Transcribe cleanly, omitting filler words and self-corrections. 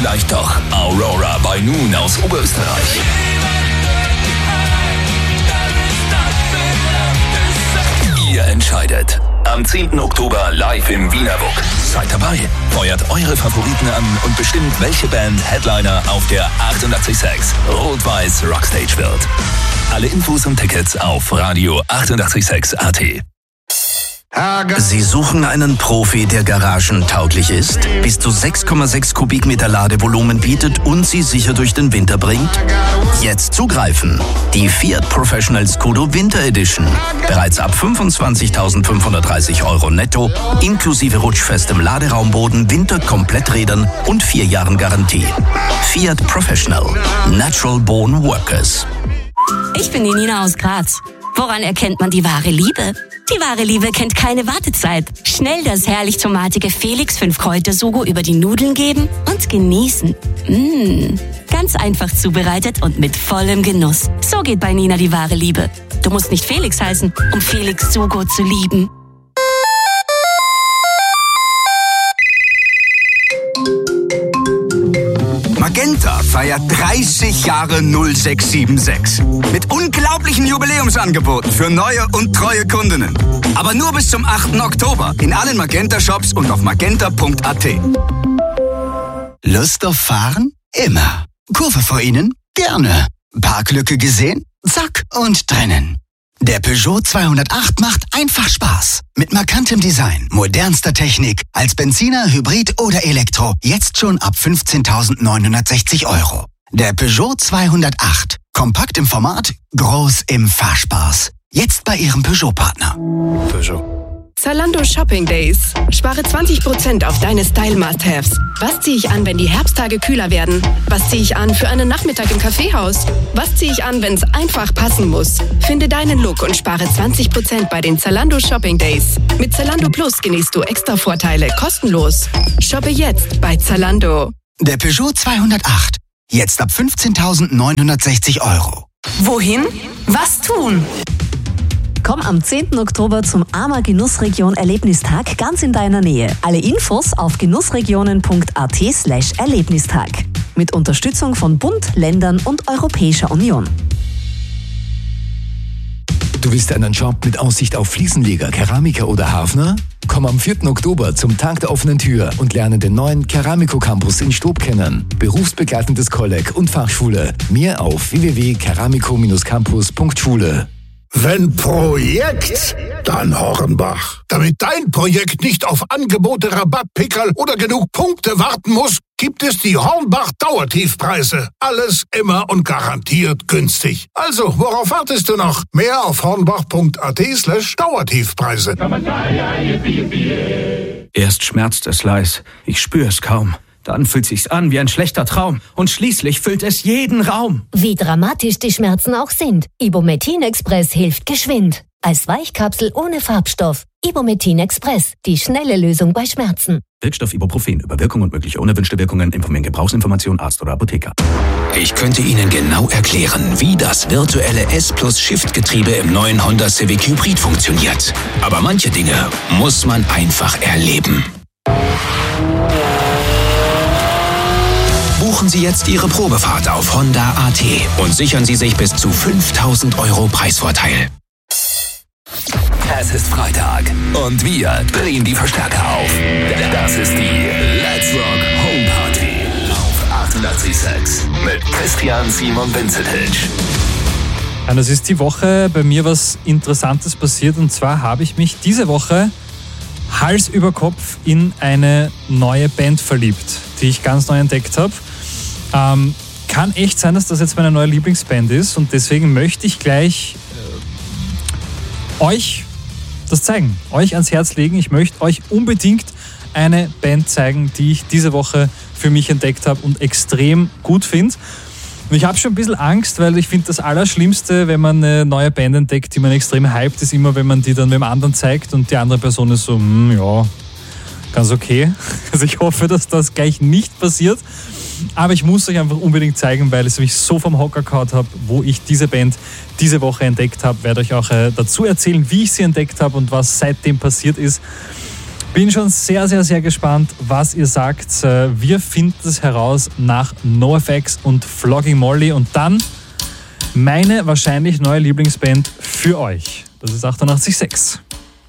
Vielleicht doch Aurora by Noon aus Oberösterreich. Ihr entscheidet. Am 10. Oktober live im Wiener WUK. Seid dabei, feuert eure Favoriten an und bestimmt, welche Band Headliner auf der 88.6 Rot-Weiß Rockstage wird. Alle Infos und Tickets auf Radio 88.6 AT. Sie suchen einen Profi, der garagentauglich ist, bis zu 6,6 Kubikmeter Ladevolumen bietet und Sie sicher durch den Winter bringt? Jetzt zugreifen! Die Fiat Professional Scudo Winter Edition. Bereits ab 25.530 € netto, inklusive rutschfestem Laderaumboden, Winterkompletträdern und 4 Jahren Garantie. Fiat Professional. Natural Born Workers. Ich bin die Nina aus Graz. Woran erkennt man die wahre Liebe? Die wahre Liebe kennt keine Wartezeit. Schnell das herrlich tomatige Felix 5-Kräuter-Sugo über die Nudeln geben und genießen. Ganz einfach zubereitet und mit vollem Genuss. So geht bei Nina die wahre Liebe. Du musst nicht Felix heißen, um Felix Sugo zu lieben. Magenta feiert 30 Jahre 0676. Mit unglaublichen Jubiläumsangeboten für neue und treue Kundinnen. Aber nur bis zum 8. Oktober in allen Magenta-Shops und auf magenta.at. Lust auf Fahren? Immer. Kurve vor Ihnen? Gerne. Parklücke gesehen? Zack und drinnen. Der Peugeot 208 macht einfach Spaß. Mit markantem Design, modernster Technik, als Benziner, Hybrid oder Elektro. Jetzt schon ab 15.960 €. Der Peugeot 208. Kompakt im Format, groß im Fahrspaß. Jetzt bei Ihrem Peugeot-Partner. Peugeot. Zalando Shopping Days. Spare 20% auf deine Style-Must-Haves. Was ziehe ich an, wenn die Herbsttage kühler werden? Was ziehe ich an für einen Nachmittag im Kaffeehaus? Was ziehe ich an, wenn es einfach passen muss? Finde deinen Look und spare 20% bei den Zalando Shopping Days. Mit Zalando Plus genießt du extra Vorteile kostenlos. Shoppe jetzt bei Zalando. Der Peugeot 208. Jetzt ab 15.960 €. Wohin? Was tun? Komm am 10. Oktober zum AMA Genussregion Erlebnistag ganz in deiner Nähe. Alle Infos auf genussregionen.at/Erlebnistag. Mit Unterstützung von Bund, Ländern und Europäischer Union. Du willst einen Job mit Aussicht auf Fliesenleger, Keramiker oder Hafner? Komm am 4. Oktober zum Tag der offenen Tür und lerne den neuen Keramiko Campus in Stob kennen. Berufsbegleitendes Kolleg und Fachschule. Mehr auf www.keramiko-campus.schule. Wenn Projekt, dann Hornbach. Damit dein Projekt nicht auf Angebote, Rabattpickerl oder genug Punkte warten muss, gibt es die Hornbach Dauertiefpreise. Alles immer und garantiert günstig. Also, worauf wartest du noch? Mehr auf hornbach.at/Dauertiefpreise. Erst schmerzt es leis, ich spüre es kaum. Dann fühlt sich's an wie ein schlechter Traum und schließlich füllt es jeden Raum. Wie dramatisch die Schmerzen auch sind, Ibumetin Express hilft geschwind. Als Weichkapsel ohne Farbstoff. Ibumetin Express, die schnelle Lösung bei Schmerzen. Wirkstoff Ibuprofen. Über Wirkung und mögliche unerwünschte Wirkungen informieren Gebrauchsinformation Arzt oder Apotheker. Ich könnte Ihnen genau erklären, wie das virtuelle S+-Shift-Getriebe im neuen Honda Civic Hybrid funktioniert. Aber manche Dinge muss man einfach erleben. Buchen Sie jetzt Ihre Probefahrt auf Honda.at und sichern Sie sich bis zu 5.000 € Preisvorteil. Es ist Freitag und wir drehen die Verstärker auf. Das ist die Let's Rock Home Party auf 88.6 mit Christian Simon Vincetic. Und es ist die Woche bei mir was Interessantes passiert, und zwar habe ich mich diese Woche Hals über Kopf in eine neue Band verliebt, die ich ganz neu entdeckt habe. Kann echt sein, dass das jetzt meine neue Lieblingsband ist, und deswegen möchte ich gleich euch das zeigen, euch ans Herz legen. Ich möchte euch unbedingt eine Band zeigen, die ich diese Woche für mich entdeckt habe und extrem gut finde. Und ich habe schon ein bisschen Angst, weil ich finde, das Allerschlimmste, wenn man eine neue Band entdeckt, die man extrem hypt, ist immer, wenn man die dann dem anderen zeigt und die andere Person ist so, ja, ganz okay. Also ich hoffe, dass das gleich nicht passiert. Aber ich muss euch einfach unbedingt zeigen, weil es mich so vom Hocker gehauen habe, wo ich diese Band diese Woche entdeckt habe. Werde euch auch dazu erzählen, wie ich sie entdeckt habe und was seitdem passiert ist. Bin schon sehr, sehr, sehr gespannt, was ihr sagt. Wir finden es heraus nach NoFX und Flogging Molly und dann meine wahrscheinlich neue Lieblingsband für euch. Das ist 88,6.